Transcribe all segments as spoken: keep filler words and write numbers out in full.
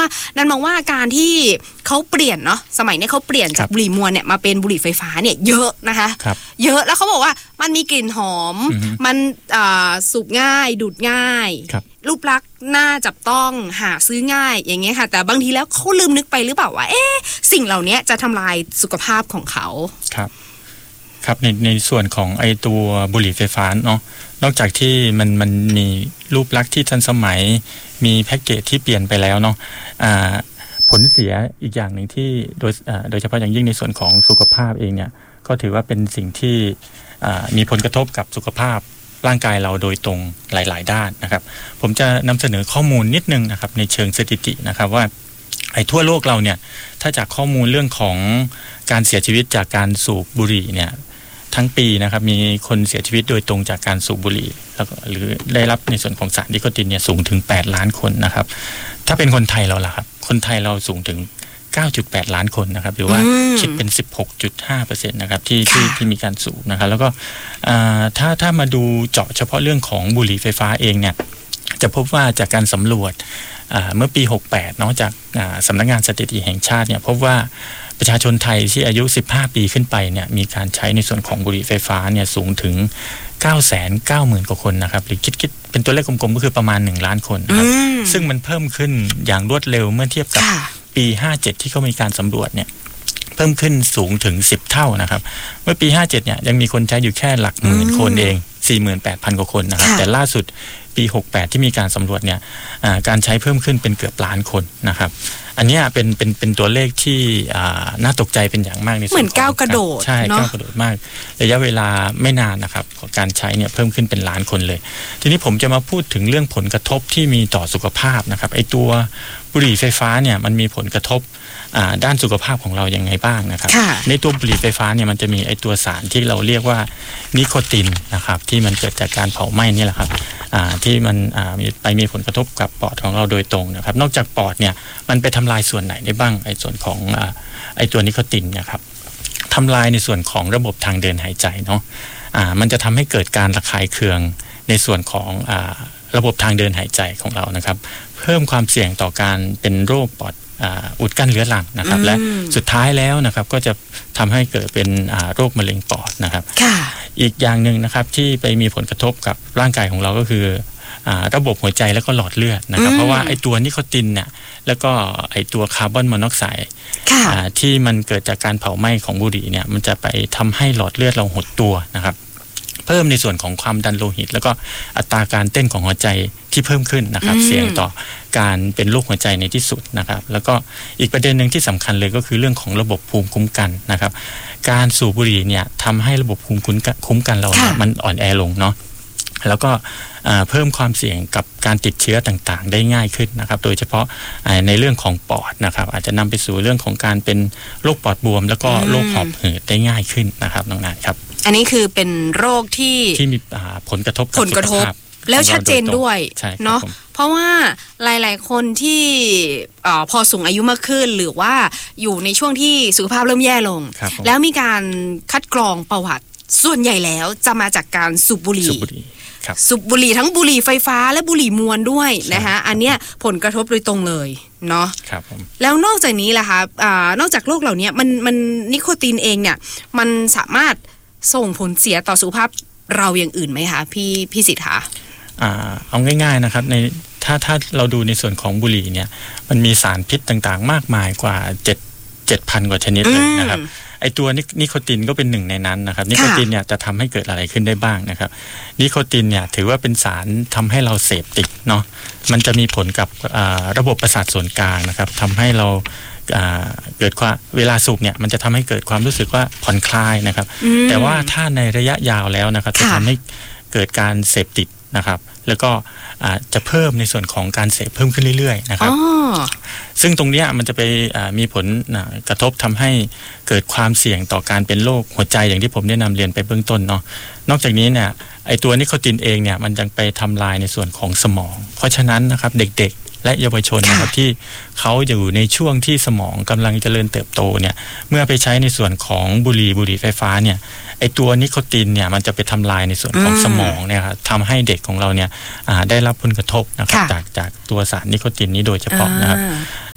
ว่านั้นมองว่าการที่เขาเปลี่ยนเนาะสมัยนี้เขาเปลี่ยนจากบุหรี่มวนเนี่ยมาเป็นบุหรี่ไฟฟ้าเนี่ยเยอะนะคะเยอะแล้วเขาบอกว่ามันมีกลิ่นหอมมันสูบง่ายดูดง่ายรูปลักษณ์น่าจับต้องหาซื้อง่ายอย่างเงี้ยค่ะแต่บางทีแล้วเขาลืมนึกไปหรือเปล่าว่าเอ๊ะสิ่งเหล่านี้จะทำลายสุขภาพของเขาครับครับในในส่วนของไอตัวบุหรี่ไฟฟ้าเนาะนอกจากที่มันมันมีรูปลักษณ์ที่ทันสมัยมีแพ็กเกจที่เปลี่ยนไปแล้วเนาะผลเสียอีกอย่างหนึ่งที่โดยโดยเฉพาะอย่างยิ่งในส่วนของสุขภาพเองเนี่ยก็ถือว่าเป็นสิ่งที่มีผลกระทบกับสุขภาพร่างกายเราโดยตรงหลายๆด้านนะครับผมจะนำเสนอข้อมูลนิดนึงนะครับในเชิงสถิตินะครับว่าไอ้ทั่วโลกเราเนี่ยถ้าจากข้อมูลเรื่องของการเสียชีวิตจากการสูบบุหรี่เนี่ยทั้งปีนะครับมีคนเสียชีวิตโดยตรงจากการสูบบุหรี่แล้วก็หรือได้รับในส่วนของสารนิโคตินเนี่ยสูงถึงแปดล้านคนนะครับถ้าเป็นคนไทยเราล่ะครับคนไทยเราสูงถึง เก้าจุดแปด ล้านคนนะครับหรือว่าคิดเป็น สิบหกจุดห้าเปอร์เซ็นต์ นะครับที่ที่ที่มีการสูบนะครับแล้วก็ถ้าถ้ามาดูเจาะเฉพาะเรื่องของบุหรี่ไฟฟ้าเองเนี่ยจะพบว่าจากการสำรวจเมื่อปีหกสิบแปดเนาะจากสำนักงานสถิติแห่งชาติเนี่ยพบว่าประชาชนไทยที่อายุสิบห้าปีขึ้นไปเนี่ยมีการใช้ในส่วนของบุหรี่ไฟฟ้าเนี่ยสูงถึง เก้าแสนเก้าหมื่น กว่าคนนะครับหรือคิดคิดเป็นตัวเลขกลมๆก็คือประมาณหนึ่งล้านคนนะครับซึ่งมันเพิ่มขึ้นอย่างรวดเร็วเมื่อเทียบกับปีห้าสิบเจ็ดที่เขามีการสำรวจเนี่ยเพิ่มขึ้นสูงถึงสิบเท่านะครับเมื่อปีห้าสิบเจ็ดเนี่ยยังมีคนใช้อยู่แค่หลักหมื่นคนเอง สี่หมื่นแปดพัน กว่าคนนะครับแต่ล่าสุดปีหกสิบแปดที่มีการสำรวจเนี่ยการใช้เพิ่มขึ้นเป็นเกือบล้านคนนะครับอันนี้เป็นเป็นเป็นตัวเลขที่น่าตกใจเป็นอย่างมากในส่วนของเหมือนก้าวกระโดดใช่ก้าวกระโดดมากระยะเวลาไม่นานนะครับของการใช้เนี่ยเพิ่มขึ้นเป็นล้านคนเลยทีนี้ผมจะมาพูดถึงเรื่องผลกระทบที่มีต่อสุขภาพนะครับไอ้ตัวบุหรี่ไฟฟ้าเนี่ยมันมีผลกระทบด้านสุขภาพของเราอย่างไงบ้างนะครับในตัวบุหรี่ไฟฟ้าเนี่ยมันจะมีไอ้ตัวสารที่เราเรียกว่านิโคตินนะครับที่มันเกิดจากการเผาไหม้นี่แหละครับที่มันมีไปมีผลกระทบกับปอดของเราโดยตรงนะครับนอกจากปอดเนี่ยมันไปทำลายส่วนไหนได้บ้างไอ้ส่วนของไอ้ตัวนิโคตินเนี่ยครับทำลายในส่วนของระบบทางเดินหายใจเนาะมันจะทำให้เกิดการระคายเคืองในส่วนของระบบทางเดินหายใจของเรานะครับเพิ่มความเสี่ยงต่อการเป็นโรคปอดอุดกั้นเรื้อรังนะครับและสุดท้ายแล้วนะครับก็จะทำให้เกิดเป็นโรคมะเร็งปอดนะครับอีกอย่างหนึ่งนะครับที่ไปมีผลกระทบกับร่างกายของเราก็คือระบบหัวใจแล้วก็หลอดเลือดนะครับเพราะว่าไอ้ตัวนิโคตินเนี่ยแล้วก็ไอ้ตัวคาร์บอนมอนอกไซด์ที่มันเกิดจากการเผาไหม้ของบุหรี่เนี่ยมันจะไปทำให้หลอดเลือดเราหดตัวนะครับเพิ่มในส่วนของความดันโลหิตแล้วก็อัตราการเต้นของหัวใจที่เพิ่มขึ้นนะครับเสี่ยงต่อการเป็นโรคหัวใจในที่สุดนะครับแล้วก็อีกประเด็นหนึ่งที่สำคัญเลยก็คือเรื่องของระบบภูมิคุ้มกันนะครับการสูบบุหรี่เนี่ยทำให้ระบบภูมิคุ้มกันเราเนี่ยมันอ่อนแอลงเนาะแล้วก็เพิ่มความเสี่ยงกับการติดเชื้อต่างๆได้ง่ายขึ้นนะครับโดยเฉพาะในเรื่องของปอดนะครับอาจจะนำไปสู่เรื่องของการเป็นโรคปอดบวมแล้วก็โรคหอบหืดได้ง่ายขึ้นนะครับน้องนายครับอันนี้คือเป็นโรคที่ที่มีผลกระทบกับสุขภาพแล้วชัดเจนด้วยเนาะเพราะว่าหลายๆคนที่พอสูงอายุมากขึ้นหรือว่าอยู่ในช่วงที่สุขภาพเริ่มแย่ลงแล้วมีการคัดกรองประวัติส่วนใหญ่แล้วจะมาจากการสูบบุหรี่สูบบุหรี่ทั้งบุหรี่ไฟฟ้าและบุหรี่มวลด้วยนะคะอันเนี้ยผลกระทบโดยตรงเลยเนาะแล้วนอกจากนี้ล่ะคะนอกจากโรคเหล่านี้มันมันนิโคตินเองเนี่ยมันสามารถส่งผลเสียต่อสุขภาพเราอย่างอื่นไหมคะพี่พี่สิทธิ์คะอ่าเอาง่ายๆนะครับในถ้าถ้าเราดูในส่วนของบุหรี่เนี่ยมันมีสารพิษต่างๆมากมายกว่าเจ็ด เจ็ดพัน กว่าชนิดเลยนะครับไอตัวนิโคตินก็เป็นหนึ่งในนั้นนะครับนิโคตินเนี่ยจะทำให้เกิดอะไรขึ้นได้บ้างนะครับนิโคตินเนี่ยถือว่าเป็นสารทำให้เราเสพติดเนาะมันจะมีผลกับระบบประสาทส่วนกลางนะครับทำให้เราเกิดความเวลาสูบเนี่ยมันจะทำให้เกิดความรู้สึกว่าผ่อนคลายนะครับแต่ว่าถ้าในระยะยาวแล้วนะครับจะทำให้เกิดการเสพติดนะครับแล้วก็จะเพิ่มในส่วนของการเสพเพิ่มขึ้นเรื่อยๆนะครับซึ่งตรงนี้มันจะไปมีผลกระทบทำให้เกิดความเสี่ยงต่อการเป็นโรคหัวใจอย่างที่ผมได้นำเรียนไปเบื้องต้นเนาะนอกจากนี้เนี่ยไอตัวนิโคตินเองเนี่ยมันยังไปทำลายในส่วนของสมองเพราะฉะนั้นนะครับเด็กๆและเยาวชนนะครับที่เขาอยู่ในช่วงที่สมองกำลังเจริญเติบโตเนี่ยเมื่อไปใช้ในส่วนของบุหรี่บุหรี่ไฟฟ้าเนี่ยไอตัวนิโคตินเนี่ยมันจะไปทำลายในส่วนของสมองเนี่ยครับทำให้เด็กของเราเนี่ยได้รับผลกระทบนะครับจากจากตัวสารนิโคตินนี้โดยเฉพาะนะครับ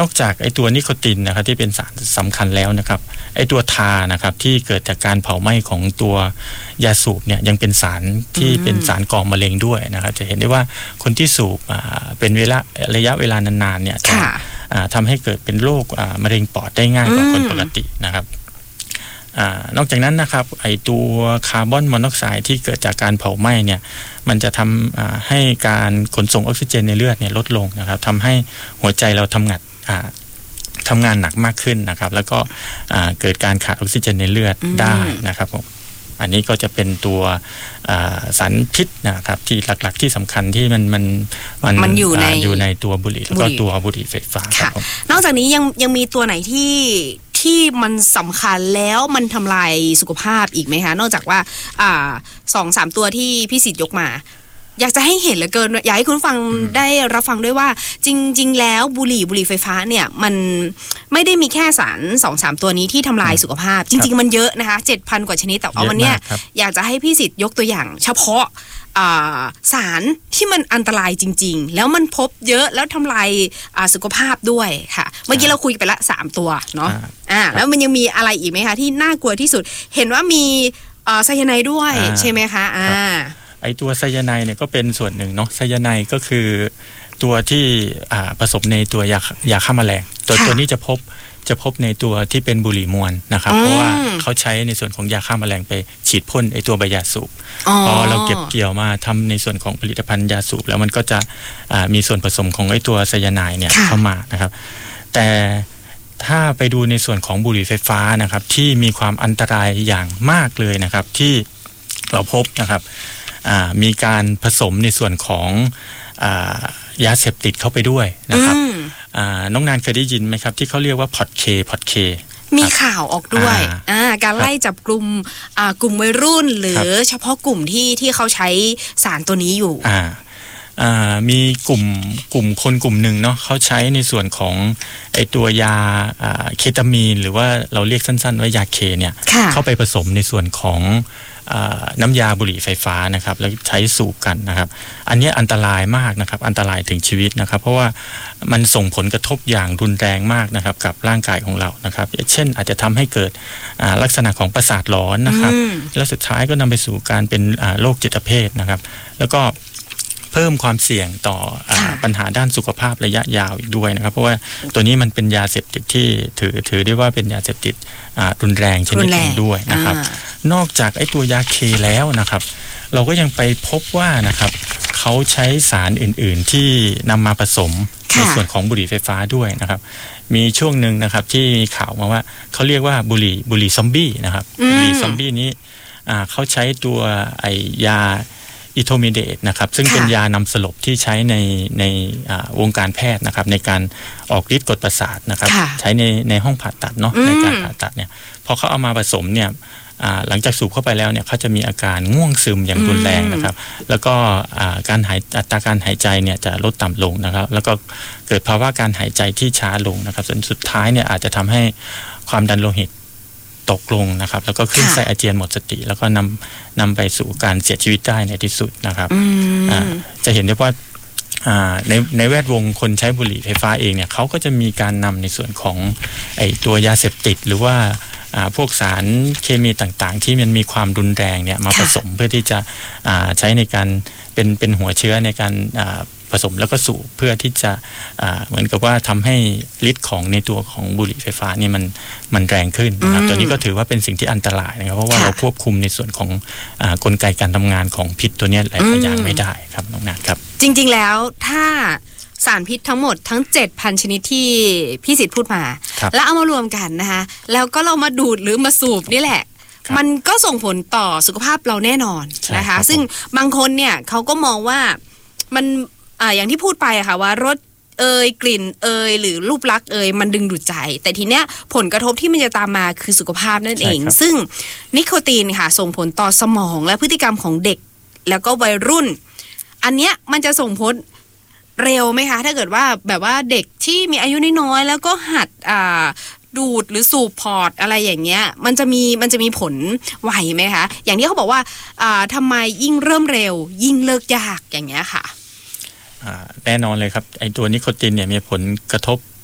นอกจากไอตัวนิโคตินนะครับที่เป็นสารสำคัญแล้วนะครับไอตัวทานะครับที่เกิดจากการเผาไหม้ของตัวยาสูบเนี่ยยังเป็นสารที่เป็นสารก่อมะเร็งด้วยนะครับจะเห็นได้ว่าคนที่สูบเป็นเวลาระยะเวลานานๆเนี่ยจะทำให้เกิดเป็นโรคมะเร็งปอดได้ง่ายกว่าคนปกตินะครับนอกจากนั้นนะครับไอตัวคาร์บอนมอนอกไซด์ที่เกิดจากการเผาไหม้เนี่ยมันจะทำให้การขนส่งออกซิเจนในเลือดเนี่ยลดลงนะครับทำให้หัวใจเราทำงานทำงานหนักมากขึ้นนะครับแล้วก็เกิดการขาดออกซิเจนในเลือดได้นะครับผมอันนี้ก็จะเป็นตัวสารพิษนะครับที่หลักๆที่สำคัญที่มันมันมันมันอยู่ในอยู่ในตัวบุหรี่แล้วก็ตัวบุหรี่ไฟฟ้าครับนอกจากนี้ยังยังมีตัวไหนที่ที่มันสำคัญแล้วมันทำลายสุขภาพอีกไหมคะนอกจากว่าอ่าสองสามตัวที่พี่สิทธิ์ยกมาอยากจะให้เห็นเหลือเกินอยากให้คุณฟังได้รับฟังด้วยว่าจริงๆแล้วบุหรี่บุหรี่ไฟฟ้าเนี่ยมันไม่ได้มีแค่สาร สองสาม ตัวนี้ที่ทำลายสุขภาพจริงๆมันเยอะนะคะ เจ็ดพัน กว่าชนิดแต่ว่าวันเนี้ยอยากจะให้พี่สิทธิ์ยกตัวอย่างเฉพาะสารที่มันอันตรายจริงๆแล้วมันพบเยอะแล้วทำลายสุขภาพด้วยค่ะเมื่อกี้เราคุยไปละสามตัวเนาะอ่าแล้วมันยังมีอะไรอีกไหมคะที่น่ากลัวที่สุดเห็นว่ามีไซยาไนด์ด้วยใช่ไหมคะอ่าไอตัวไซยาไนด์เนี่ยก็เป็นส่วนหนึ่งเนาะไซยาไนด์ก็คือตัวที่ผสมในตัวยายาฆ่าแมลงตัวตัวนี้จะพบจะพบในตัวที่เป็นบุหรี่มวลนะครับเพราะว่าเขาใช้ในส่วนของยาฆ่าแมลงไปฉีดพ่นไอตัวใบยาสูบพอเราเก็บเกี่ยวมาทำในส่วนของผลิตภัณฑ์ยาสูบแล้วมันก็จะมีส่วนผสมของไอตัวไซยาไนด์เนี่ยเข้ามานะครับแต่ถ้าไปดูในส่วนของบุหรี่ไฟฟ้านะครับที่มีความอันตรายอย่างมากเลยนะครับที่เราพบนะครับมีการผสมในส่วนของยาเสพติดเข้าไปด้วยนะครับน้องนานเคยได้ยินไหมครับที่เขาเรียกว่าพอตเคพอตเคมีข่าวออกด้วยการไล่จับกลุ่มกลุ่มวัยรุ่นหรือเฉพาะกลุ่มที่ที่เขาใช้สารตัวนี้อยู่มีกลุ่มกลุ่มคนกลุ่มหนึ่งเนาะเขาใช้ในส่วนของไอตัวยาเคตามีนหรือว่าเราเรียกสั้นๆว่ายาเคเนี่ยเข้าไปผสมในส่วนของน้ำยาบุหรี่ไฟฟ้านะครับแล้วใช้สูบกันนะครับอันนี้อันตรายมากนะครับอันตรายถึงชีวิตนะครับเพราะว่ามันส่งผลกระทบอย่างรุนแรงมากนะครับกับร่างกายของเรานะครับเช่นอาจจะทำให้เกิดลักษณะของประสาทหลอนนะครับแล้วสุดท้ายก็นำไปสู่การเป็นโรคจิตเภทนะครับแล้วก็เพิ่มความเสี่ยงต่อปัญหาด้านสุขภาพระยะยาวอีกด้วยนะครับเพราะว่าตัวนี้มันเป็นยาเสพติดที่ถือถือได้ว่าเป็นยาเสพติดรุนแรงชนิดหนึ่งด้วยนะครับนอกจากไอ้ตัวยาเคแล้วนะครับเราก็ยังไปพบว่านะครับเขาใช้สารอื่นๆที่นำมาผสมในส่วนของบุหรี่ไฟฟ้าด้วยนะครับมีช่วงหนึ่งนะครับที่มีข่าวมาว่าเขาเรียกว่าบุหรี่บุหรี่ซอมบี้นะครับบุหรี่ซอมบี้นี้เขาใช้ตัวไอยาอิโทมิเดตนะครับซึ่งเป็นยานำสลบที่ใช้ในในวงการแพทย์นะครับในการออกฤทธิ์กดประสาทนะครับใช้ในในห้องผ่าตัดเนาะในการผ่าตัดเนี่ยพอเขาเอามาผสมเนี่ยหลังจากสูบเข้าไปแล้วเนี่ยเขาจะมีอาการง่วงซึมอย่างรุนแรงนะครับแล้วก็การหายอัตราการหายใจเนี่ยจะลดต่ำลงนะครับแล้วก็เกิดภาวะการหายใจที่ช้าลงนะครับจนสุดท้ายเนี่ยอาจจะทำให้ความดันโลหิตตกลงนะครับแล้วก็ขึ้นไส้อาเจียนหมดสติแล้วก็นำนำไปสู่การเสียชีวิตได้ในที่สุดนะครับจะเห็นได้ว่าในในแวดวงคนใช้บุหรี่ไฟฟ้าเองเนี่ยเขาก็จะมีการนำในส่วนของไอตัวยาเสพติดหรือว่าพวกสารเคมีต่างๆที่มันมีความรุนแรงเนี่ยมาผสมเพื่อที่จะใช้ในการเป็นเป็นหัวเชื้อในการผสมแล้วก็สูบเพื่อที่จะเหมือนกับว่าทำให้ฤทธิ์ของในตัวของบุหรี่ไฟฟ้านี่มันมันแรงขึ้นนะครับตัวนี้ก็ถือว่าเป็นสิ่งที่อันตรายนะครับเพราะว่าเราควบคุมในส่วนของกลไกการทำงานของพิษตัวนี้หลายอย่างไม่ได้ครับน้องนัทครับจริงๆแล้วถ้าสารพิษทั้งหมดทั้ง เจ็ดพัน ชนิดที่พี่สิทธิ์พูดมาแล้วเอามารวมกันนะคะแล้วก็เรามาดูดหรือมาสูบนี่แหละมันก็ส่งผลต่อสุขภาพเราแน่นอนนะคะซึ่งบางคนเนี่ยเขาก็มองว่ามันอ่าอย่างที่พูดไปอะค่ะว่ารสเอยกลิ่นเอยหรือรูปลักษณ์เอยมันดึงดูดใจแต่ทีเนี้ยผลกระทบที่มันจะตามมาคือสุขภาพนั่นเองซึ่งนิโคตินค่ะส่งผลต่อสมองและพฤติกรรมของเด็กแล้วก็วัยรุ่นอันเนี้ยมันจะส่งผลเร็วไหมคะถ้าเกิดว่าแบบว่าเด็กที่มีอายุน้อยๆแล้วก็หัดอ่าดูดหรือสูบพอร์ตอะไรอย่างเงี้ยมันจะมีมันจะมีผลไหวไหมคะอย่างที่เขาบอกว่าอ่าทำไมยิ่งเริ่มเร็วยิ่งเลิกยากอย่างเงี้ยค่ะแน่นอนเลยครับไอตัวนิโคตินเนี่ยมีผลกระทบ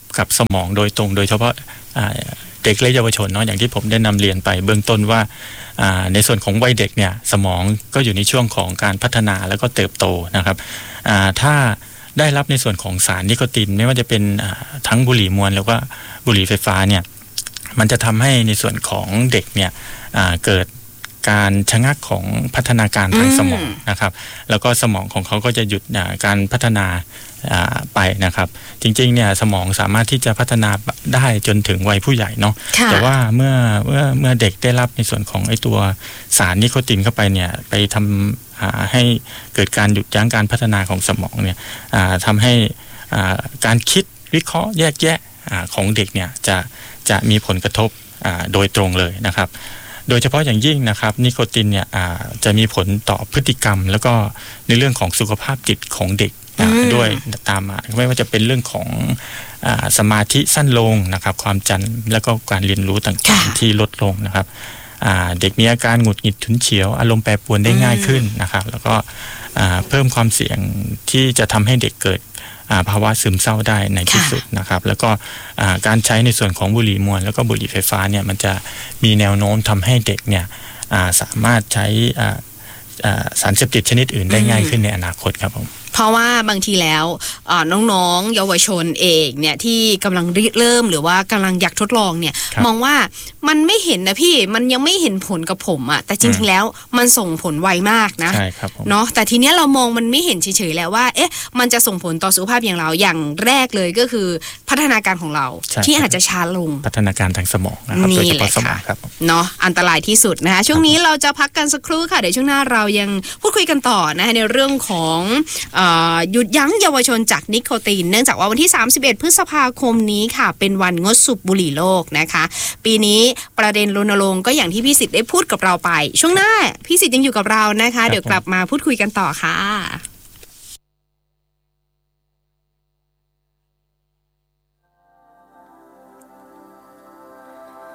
กับสมองโดยตรงโดยเฉพาะเด็กและเยาวชนเนาะอย่างที่ผมได้นำเรียนไปเบื้องต้นว่าในส่วนของวัยเด็กเนี่ยสมองก็อยู่ในช่วงของการพัฒนาแล้วก็เติบโตนะครับถ้าได้รับในส่วนของสารนิโคตินไม่ว่าจะเป็นทั้งบุหรี่มวลหรือว่าบุหรี่ไฟฟ้าเนี่ยมันจะทำให้ในส่วนของเด็กเนี่ยเกิดการชะงักของพัฒนาการทางสมองนะครับแล้วก็สมองของเขาก็จะหยุดการพัฒนาไปนะครับจริงๆเนี่ยสมองสามารถที่จะพัฒนาได้จนถึงวัยผู้ใหญ่เนาะแต่ว่าเมื่อเมื่อเมื่อเด็กได้รับในส่วนของไอ้ตัวสารนิโคตินเข้าไปเนี่ยไปทำให้เกิดการหยุดยั้งการพัฒนาของสมองเนี่ยทำให้การคิดวิเคราะห์แยกแยะของเด็กเนี่ยจะจะมีผลกระทบโดยตรงเลยนะครับโดยเฉพาะอย่างยิ่งนะครับนิโคตินเนี่ยจะมีผลต่อพฤติกรรมแล้วก็ในเรื่องของสุขภาพจิตของเด็กด้วยตามมาไม่ว่าจะเป็นเรื่องของสมาธิสั้นลงนะครับความจำแล้วก็การเรียนรู้ต่างๆที่ลดลงนะครับเด็กมีอาการหงุดหงิดฉุนเฉียวอารมณ์แปรปรวนได้ง่ายขึ้นนะครับแล้วก็เพิ่มความเสี่ยงที่จะทำให้เด็กเกิดภาวะซึมเศร้าได้ในที่สุดนะครับแล้วก็การใช้ในส่วนของบุหรี่มวลแล้วก็บุหรี่ไฟฟ้าเนี่ยมันจะมีแนวโน้มทำให้เด็กเนี่ยสามารถใช้สารเสพติดชนิดอื่นได้ง่ายขึ้นในอนาคตครับผมเพราะว่าบางทีแล้วน้องๆเยาวชนเองเนี่ยที่กำลังเริ่มหรือว่ากำลังอยากทดลองเนี่ยมองว่ามันไม่เห็นนะพี่มันยังไม่เห็นผลกับผมอะแต่จริงๆแล้วมันส่งผลไวมากนะเนาะแต่ทีเนี้ยเรามองมันไม่เห็นเฉยๆแล้วว่าเอ๊ะมันจะส่งผลต่อสุขภาพอย่างเราอย่างแรกเลยก็คือพัฒนาการของเราที่อาจจะช้าลงพัฒนาการทางสมองนะครับโดยเฉพาะสมองครับเนาะอันตรายที่สุดนะคะช่วงนี้เราจะพักกันสักครู่ค่ะเดี๋ยวช่วงหน้าเรายังพูดคุยกันต่อนะคะในเรื่องของหยุดยั้งเยาวชนจากนิโคตินเนื่องจากว่าวันที่สามสิบเอ็ดพฤษภาคมนี้ค่ะเป็นวันงดสูบบุหรี่โลกนะคะปีนี้ประเด็นรณรงค์ก็อย่างที่พี่สิทธิ์ได้พูดกับเราไปช่วงหน้าพี่สิทธิ์ยังอยู่กับเรานะคะเดี๋ยวกลับมาพูดคุยกันต่อค่ะ